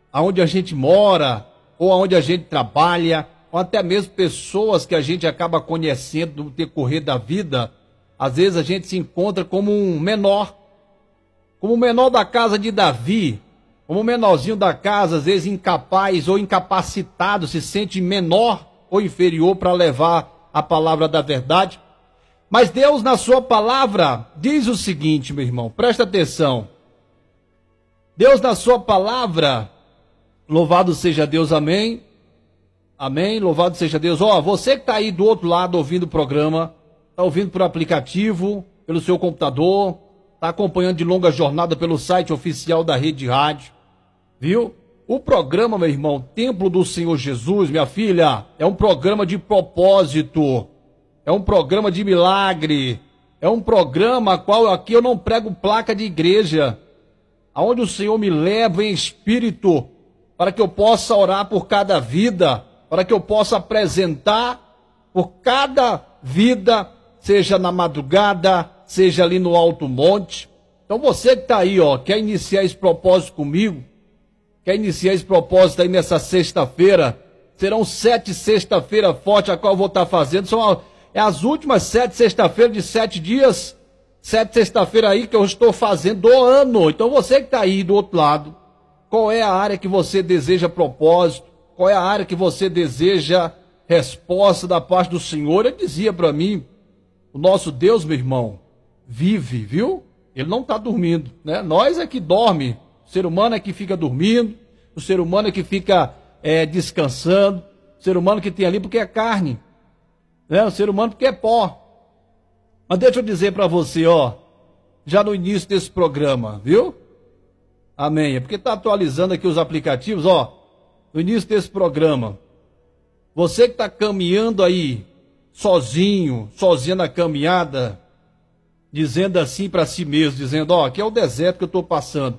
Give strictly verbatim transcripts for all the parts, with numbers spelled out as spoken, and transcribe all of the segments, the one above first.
aonde a gente mora, ou aonde a gente trabalha, ou até mesmo pessoas que a gente acaba conhecendo no decorrer da vida. Às vezes a gente se encontra como um menor, como o menor da casa de Davi, como o menorzinho da casa, às vezes incapaz ou incapacitado, se sente menor ou inferior para levar a palavra da verdade. Mas Deus, na sua palavra, diz o seguinte, meu irmão, presta atenção. Deus, na sua palavra, louvado seja Deus, amém. Amém, louvado seja Deus. Ó, você que está aí do outro lado ouvindo o programa, está ouvindo por aplicativo, pelo seu computador, está acompanhando de longa jornada pelo site oficial da Rede Rádio, viu? O programa, meu irmão, Templo do Senhor Jesus, minha filha, é um programa de propósito, é um programa de milagre, é um programa a qual aqui eu não prego placa de igreja, aonde o Senhor me leva em espírito, para que eu possa orar por cada vida, para que eu possa apresentar por cada vida, seja na madrugada, seja ali no alto monte. Então você que está aí, ó, quer iniciar esse propósito comigo, quer iniciar esse propósito aí nessa sexta-feira, serão sete sexta-feira forte, a qual eu vou estar fazendo, são é as últimas sete sexta-feiras de sete dias, sete sexta-feira aí que eu estou fazendo do ano. Então você que está aí do outro lado, qual é a área que você deseja propósito? Qual é a área que você deseja resposta da parte do Senhor? Ele dizia para mim, o nosso Deus, meu irmão, vive, viu? Ele não está dormindo, né? Nós é que dorme, o ser humano é que fica dormindo, o ser humano é que fica é, descansando, o ser humano que tem ali porque é carne, né? O ser humano porque é pó. Mas deixa eu dizer para você, ó, já no início desse programa, viu? Amém. É porque está atualizando aqui os aplicativos, ó. No início desse programa, você que está caminhando aí, sozinho, sozinha na caminhada, dizendo assim para si mesmo, dizendo, ó, aqui é o deserto que eu estou passando.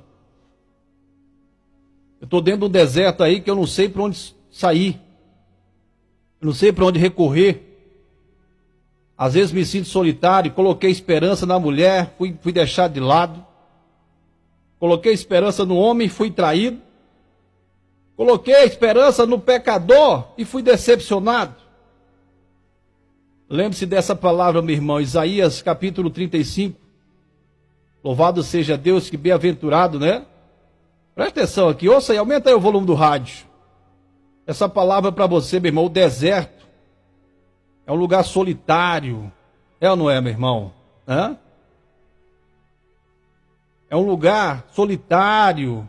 Eu estou dentro de um deserto aí que eu não sei para onde sair. Eu não sei para onde recorrer. Às vezes me sinto solitário, coloquei esperança na mulher, fui, fui deixado de lado. Coloquei esperança no homem, fui traído. Coloquei esperança no pecador e fui decepcionado. Lembre-se dessa palavra, meu irmão, Isaías capítulo trinta e cinco. Louvado seja Deus, que bem-aventurado, né? Presta atenção aqui, ouça aí, aumenta aí o volume do rádio. Essa palavra para você, meu irmão, o deserto é um lugar solitário. É ou não é, meu irmão? Hã? É um lugar solitário.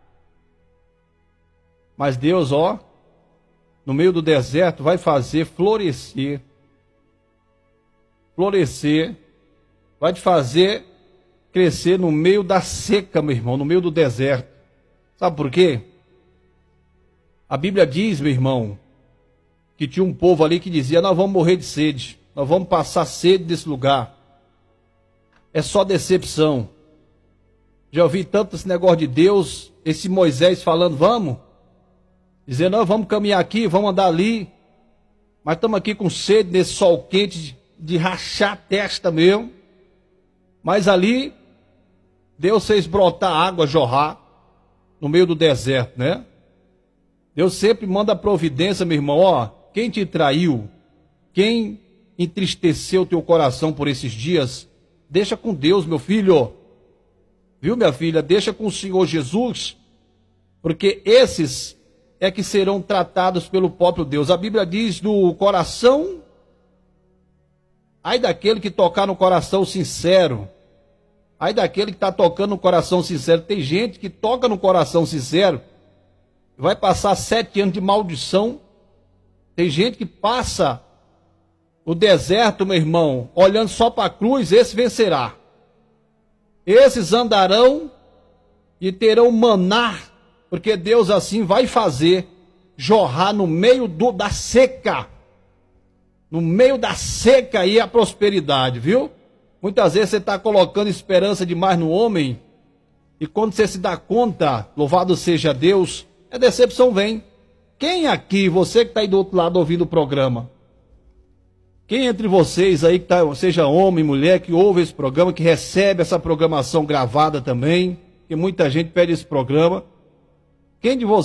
Mas Deus, ó, no meio do deserto, vai fazer florescer. Florescer. Vai te fazer crescer no meio da seca, meu irmão, no meio do deserto. Sabe por quê? A Bíblia diz, meu irmão, que tinha um povo ali que dizia, nós vamos morrer de sede. Nós vamos passar sede desse lugar. É só decepção. Já ouvi tanto esse negócio de Deus, esse Moisés falando, vamos. Dizendo, não, vamos caminhar aqui, vamos andar ali. Mas estamos aqui com sede nesse sol quente de, de rachar a testa mesmo. Mas ali, Deus fez brotar água, jorrar no meio do deserto, né? Deus sempre manda a providência, meu irmão. Ó, quem te traiu, quem entristeceu teu coração por esses dias, deixa com Deus, meu filho. Viu, minha filha? Deixa com o Senhor Jesus. Porque esses é que serão tratados pelo próprio Deus. A Bíblia diz do coração, ai daquele que tocar no coração sincero, ai daquele que está tocando no coração sincero. Tem gente que toca no coração sincero, vai passar sete anos de maldição. Tem gente que passa o deserto, meu irmão, olhando só para a cruz, esse vencerá. Esses andarão e terão maná, porque Deus assim vai fazer jorrar no meio do, da seca. No meio da seca aí a prosperidade, viu? Muitas vezes você está colocando esperança demais no homem, e quando você se dá conta, louvado seja Deus, a decepção vem. Quem aqui, você que está aí do outro lado ouvindo o programa, quem entre vocês aí, que tá, seja homem, mulher, que ouve esse programa, que recebe essa programação gravada também, que muita gente pede esse programa, quem de vocês